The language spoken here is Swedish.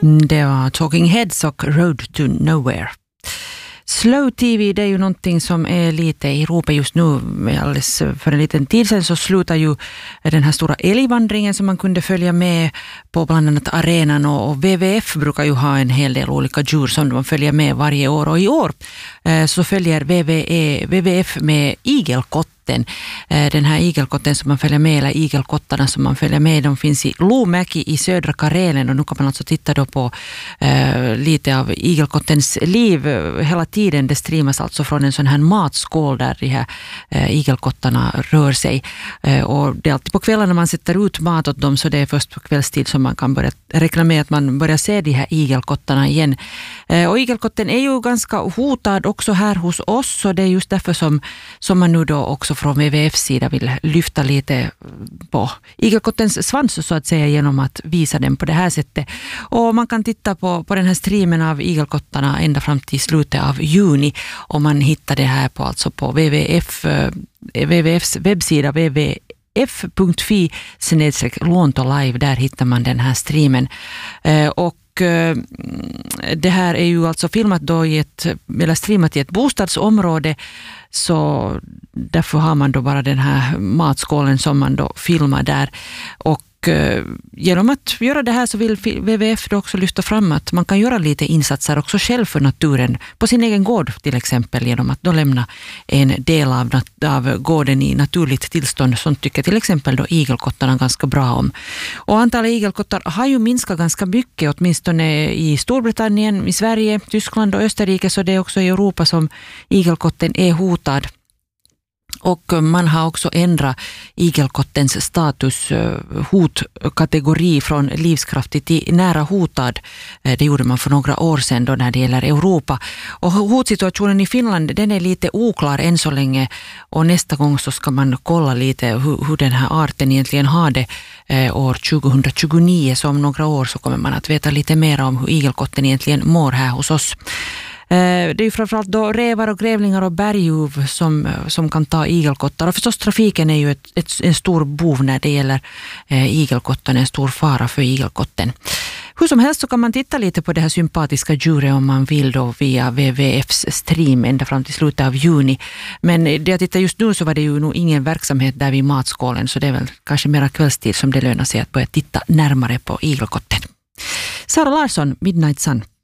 Det var Talking Heads och Road to Nowhere. Slow TV, det är ju någonting som är lite i Europa just nu. Alldeles för en liten tid sedan så slutar ju den här stora älgvandringen som man kunde följa med på bland annat arenan, och WWF brukar ju ha en hel del olika djur som de följer med varje år, och i år så följer WWF med igelkotten. Den här igelkotten som man följer med, eller igelkottarna som man följer med, de finns i Luumäki i södra Karelen, och nu kan man alltså titta då på lite av igelkottens liv hela tiden. Det streamas alltså från en sån här matskål där de här igelkottarna rör sig, och det är alltid på kvällen när man sätter ut mat åt dem, så det är först på kvällstid som man kan börja räkna med att man börjar se de här igelkottarna igen. Och igelkotten är ju ganska hotad också här hos oss, så det är just därför som man nu då också från WWFs sida vill lyfta lite på igelkottens svans så att säga, genom att visa den på det här sättet. Och man kan titta på den här streamen av igelkottarna ända fram till slutet av juni, och man hittar det här på WWFs webbsida www.f.fi/Luontolive. Där hittar man den här streamen. Och det här är ju alltså filmat då streamat i ett bostadsområde, så därför har man då bara den här matskålen som man då filmar där. Och genom att göra det här så vill WWF då också lyfta fram att man kan göra lite insatser också själv för naturen på sin egen gård till exempel, genom att då lämna en del av gården i naturligt tillstånd. Sånt tycker till exempel då igelkottarna ganska bra om. Och antalet igelkottar har ju minskat ganska mycket, åtminstone i Storbritannien, i Sverige, Tyskland och Österrike, så det är också i Europa som igelkotten är hotad. Och man har också ändrat igelkottens status, hotkategori, från livskraftig till nära hotad. Det gjorde man för några år sedan då när det gäller Europa. Och hotsituationen i Finland, den är lite oklar än så länge, och nästa gång så ska man kolla lite hur den här arten egentligen har det år 2029. Så om några år så kommer man att veta lite mer om hur igelkotten egentligen mår här hos oss. Det är ju framförallt då rävar och grävlingar och berguv som kan ta igelkottar. Och förstås trafiken är ju en stor bov när det gäller igelkotten, en stor fara för igelkotten. Hur som helst så kan man titta lite på det här sympatiska djuret om man vill då via WWFs stream ända fram till slutet av juni. Men det jag tittar just nu så var det ju nog ingen verksamhet där vid matskålen, så det är väl kanske mera kvällstid som det lönar sig att börja titta närmare på igelkotten. Sara Larsson, Midnight Sun.